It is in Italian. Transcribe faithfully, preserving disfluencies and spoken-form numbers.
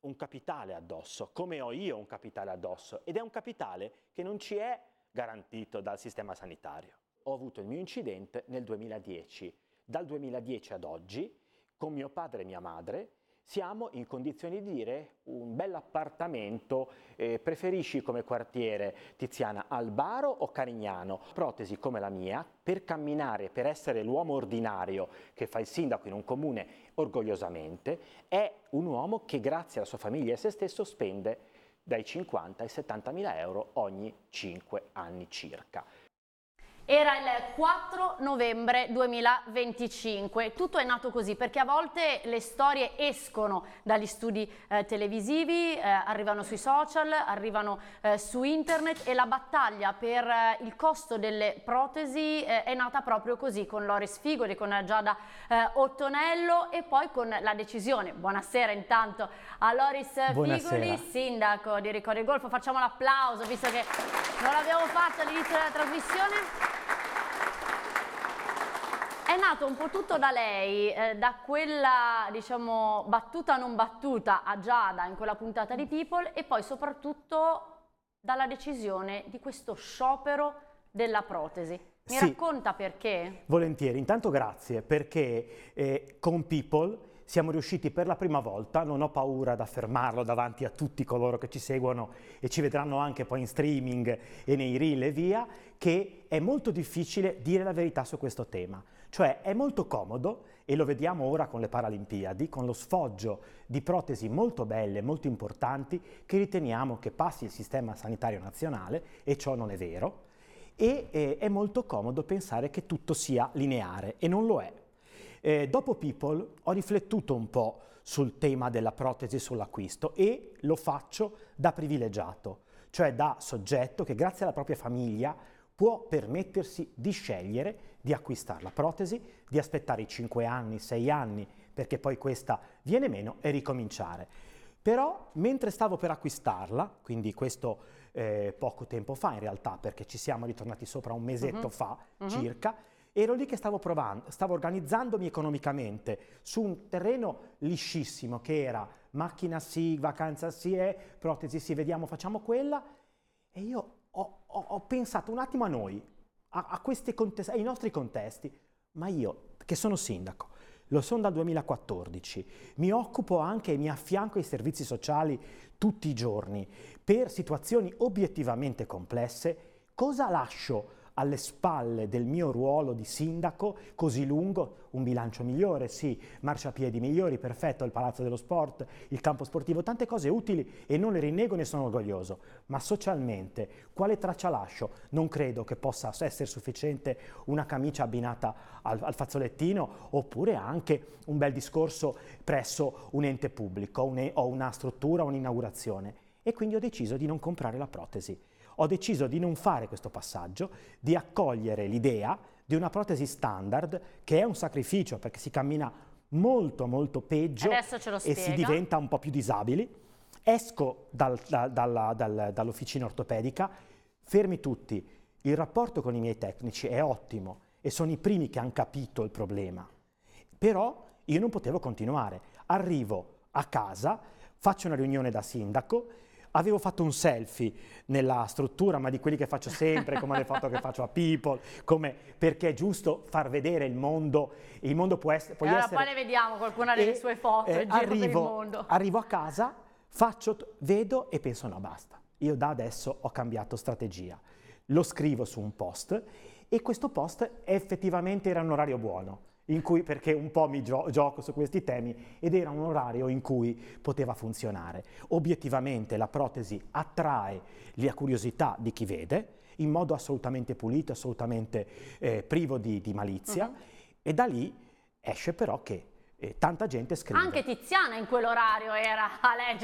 un capitale addosso, come ho io un capitale addosso, ed è un capitale che non ci è garantito dal sistema sanitario. Ho avuto il mio incidente nel duemiladieci. Dal duemiladieci ad oggi, con mio padre e mia madre, siamo in condizioni di dire un bel appartamento, eh, preferisci come quartiere, Tiziana, Albaro o Carignano? Protesi come la mia, per camminare, per essere l'uomo ordinario che fa il sindaco in un comune orgogliosamente, è un uomo che grazie alla sua famiglia e a se stesso spende dai cinquanta ai settantamila mila euro ogni cinque anni circa. Era il quattro novembre duemilaventicinque. Tutto è nato così perché a volte le storie escono dagli studi eh, televisivi, eh, arrivano sui social, arrivano eh, su internet, e la battaglia per eh, il costo delle protesi eh, è nata proprio così, con Loris Figoli, con Giada eh, Ottonello, e poi con la decisione. Buonasera intanto a Loris Buonasera. Figoli, sindaco di Ricordi Golfo. Facciamo l'applauso visto che non l'abbiamo fatto all'inizio della trasmissione. È nato un po' tutto da lei, eh, da quella, diciamo, battuta non battuta a Giada in quella puntata di People, e poi soprattutto dalla decisione di questo sciopero della protesi. Mi Sì, racconta perché? volentieri. Intanto grazie, perché eh, con People siamo riusciti per la prima volta, non ho paura ad affermarlo davanti a tutti coloro che ci seguono e ci vedranno anche poi in streaming e nei reel e via, che è molto difficile dire la verità su questo tema. Cioè è molto comodo, e lo vediamo ora con le Paralimpiadi, con lo sfoggio di protesi molto belle, molto importanti, che riteniamo che passi il sistema sanitario nazionale, e ciò non è vero, e eh, è molto comodo pensare che tutto sia lineare, e non lo è. Eh, dopo People ho riflettuto un po' sul tema della protesi sull'acquisto, e lo faccio da privilegiato, cioè da soggetto che grazie alla propria famiglia può permettersi di scegliere di acquistare la protesi, di aspettare i cinque anni, sei anni, perché poi questa viene meno, e ricominciare. Però mentre stavo per acquistarla, quindi questo eh, poco tempo fa in realtà, perché ci siamo ritornati sopra un mesetto uh-huh. fa uh-huh. circa, ero lì che stavo provando, stavo organizzandomi economicamente su un terreno liscissimo che era macchina sì, vacanza sì, eh, protesi sì, vediamo, facciamo quella, e io ho, ho, ho pensato un attimo a noi, a, a questi contesti, ai nostri contesti, ma io che sono sindaco, lo sono dal duemilaquattordici, mi occupo anche e mi affianco ai servizi sociali tutti i giorni per situazioni obiettivamente complesse. Cosa lascio alle spalle del mio ruolo di sindaco così lungo? Un bilancio migliore, sì, marciapiedi migliori, perfetto, il Palazzo dello Sport, il campo sportivo, tante cose utili, e non le rinnego, ne sono orgoglioso, ma socialmente quale traccia lascio? Non credo che possa essere sufficiente una camicia abbinata al, al fazzolettino, oppure anche un bel discorso presso un ente pubblico un, o una struttura, un'inaugurazione, e quindi ho deciso di non comprare la protesi. Ho deciso di non fare questo passaggio, di accogliere l'idea di una protesi standard, che è un sacrificio perché si cammina molto molto peggio e si diventa un po' più disabili. Esco dal, da, dalla, dal, dall'officina ortopedica, fermi tutti, il rapporto con i miei tecnici è ottimo e sono i primi che hanno capito il problema, però io non potevo continuare. Arrivo a casa, faccio una riunione da sindaco. Avevo fatto un selfie nella struttura, ma di quelli che faccio sempre, come le foto che faccio a People, come, perché è giusto far vedere il mondo. Il mondo può essere... Può allora essere, poi le vediamo qualcuna delle e, sue foto, eh, in giro arrivo, per il mondo. Arrivo a casa, faccio, vedo e penso no basta, io da adesso ho cambiato strategia. Lo scrivo su un post, e questo post effettivamente era un orario buono, in cui, perché un po' mi gio gioco su questi temi, ed era un orario in cui poteva funzionare. Obiettivamente la protesi attrae la curiosità di chi vede, in modo assolutamente pulito, assolutamente eh, privo di, di malizia, uh-huh. e da lì esce però che eh, tanta gente scrive. Anche Tiziana in quell'orario era a leggere